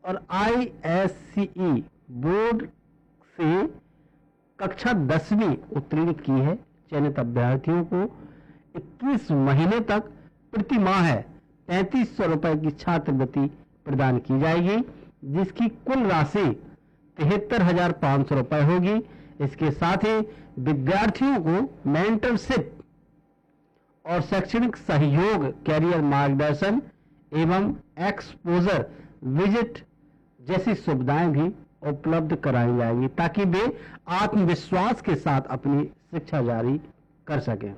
और ISCE board से कक्षा 10वीं उत्तीर्ण की है चयनित अभ्यर्थियों को 21 महीने तक प्रति माह 3500 रुपए की छात्रवृत्ति प्रदान की जाएगी, जिसकी कुल राशि 73,500 रुपए होगी। इसके साथ ही विद्यार्थियों को मेंटरशिप और शैक्षणिक सहयोग, कैरियर मार्गदर्शन एवं एक्सपोजर विजिट जैसी सुविधाएं भी उपलब्ध कराई जाएगी ताकि वे आत्मविश्वास के साथ अपनी शिक्षा जारी कर सकें।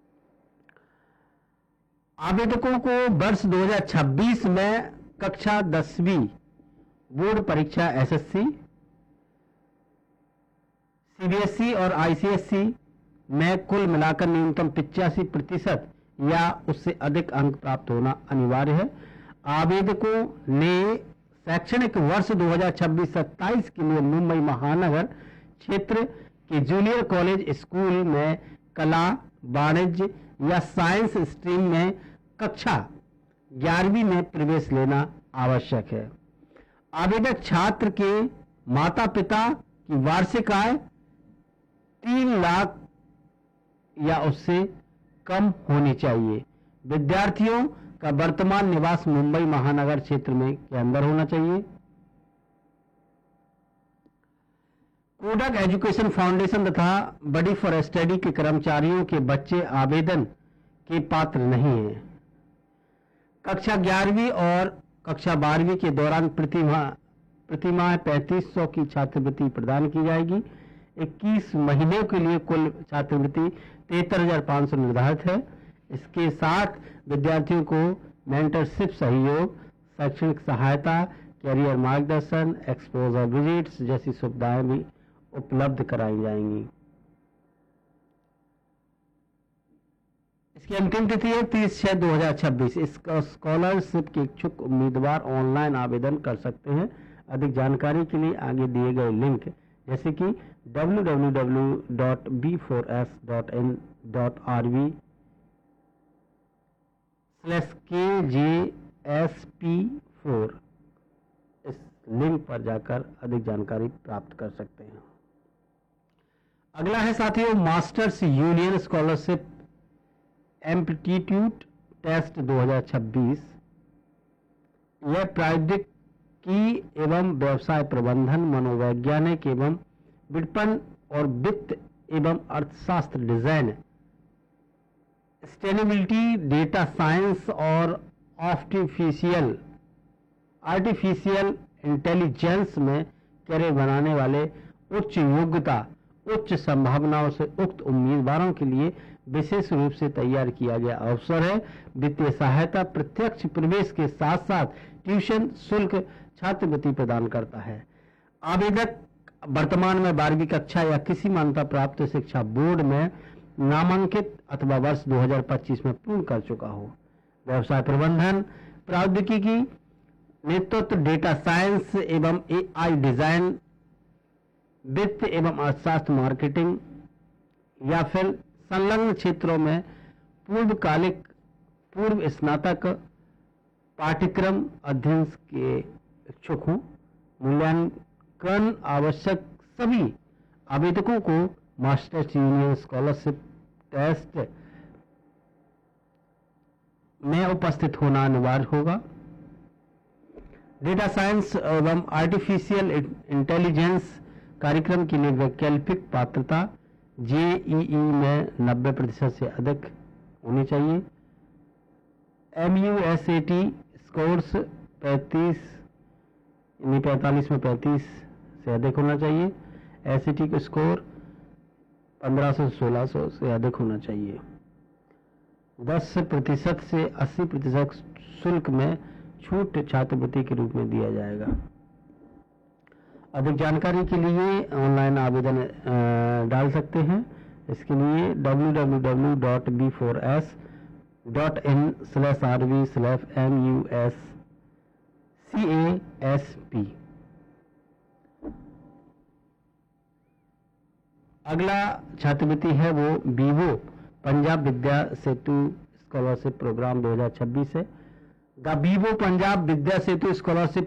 आवेदकों को वर्ष 2026 में कक्षा 10वीं बोर्ड परीक्षा SSC, CBSE और ICSE में कुल मिलाकर न्यूनतम 85% या उससे अधिक अंक प्राप्त होना अनिवार्य है। आवेदकों ने शैक्षणिक वर्ष 2026-27 के लिए मुंबई महानगर क्षेत्र के जूनियर कॉलेज स्कूल में कला, वाणिज्य या साइंस स्ट्रीम में कक्षा 11वीं में प्रवेश लेना आवश्यक है। आवेदक छात्र के माता पिता की वार्षिक आय 3 लाख या उससे कम होनी चाहिए। विद्यार्थियों का वर्तमान निवास मुंबई महानगर क्षेत्र में के अंदर होना चाहिए। कोडक एजुकेशन फाउंडेशन तथा बडी फॉर स्टडी के कर्मचारियों के बच्चे आवेदन के पात्र नहीं हैं। कक्षा 11वीं और कक्षा 12वीं के दौरान प्रति माह 3500 की छात्रवृत्ति प्रदान की जाएगी। 21 महीनों के लिए कुल छात्रवृत्ति 73,500 निर्धारित है। इसके साथ विद्यार्थियों को मेंटरशिप सहयोग, शैक्षणिक सहायता, कैरियर मार्गदर्शन, एक्सपोजर विजिट्स जैसी सुविधाएं भी उपलब्ध कराई जाएंगी। इसकी अंतिम तिथि है 30/6/2026। इस स्कॉलरशिप के इच्छुक उम्मीदवार ऑनलाइन आवेदन कर सकते हैं। अधिक जानकारी के लिए आगे दिए गए लिंक जैसे कि www.b4s.in.rv/KJSP4 इस लिंक पर जाकर अधिक जानकारी प्राप्त कर सकते हैं। अगला है साथियों masters union scholarship aptitude test 2026। यह प्रौद्योगिकी एवं व्यवसाय प्रबंधन, मनोवैज्ञानिक एवं विपणन और वित्त एवं अर्थशास्त्र, डिजाइन, सस्टेनेबिलिटी, डेटा साइंस और आर्टिफिशियल इंटेलिजेंस में कैरियर बनाने वाले उच्च योग्यता, उच्च संभावनाओं से उक्त उम्मीदवारों के लिए विशेष रूप से तैयार किया गया अवसर है। वित्तीय सहायता, प्रत्यक्ष प्रवेश के साथ साथ ट्यूशन शुल्क छात्रवृत्ति प्रदान करता है। आवेदक वर्तमान में 12वीं कक्षा या किसी मान्यता प्राप्त शिक्षा बोर्ड में नामांकित अथवा वर्ष 2025 में पूर्ण कर चुका हो। व्यवसाय प्रबंधन, प्रौद्योगिकी, नेतृत्व, डेटा साइंस एवं AI डिजाइन, वित्त एवं अर्थशास्त्र, मार्केटिंग या फिर संलग्न क्षेत्रों में पूर्व स्नातक पाठ्यक्रम अध्ययन के इच्छुक हूं। मूल्यांकन आवश्यक सभी आवेदकों को मास्टर्स यूनियन स्कॉलरशिप टेस्ट में उपस्थित होना अनिवार्य होगा। डेटा साइंस एवं आर्टिफिशियल इंटेलिजेंस कार्यक्रम के लिए वैकल्पिक पात्रता JEE में 90% से अधिक होनी चाहिए। MUSAT स्कोर्स 45 में 35 से अधिक होना चाहिए। SAT का स्कोर 1500 से 1600 से अधिक होना चाहिए। 10% से 80% शुल्क में छूट छात्रवृत्ति के रूप में दिया जाएगा। अधिक जानकारी के लिए ऑनलाइन आवेदन डाल सकते हैं। इसके लिए www.b4s.in/rv/muscasp। अगला छात्रवृत्ति है वो बीवो पंजाब विद्या सेतु स्कॉलरशिप प्रोग्राम 2026 है। The Vivo Punjab Vidya Setu scholarship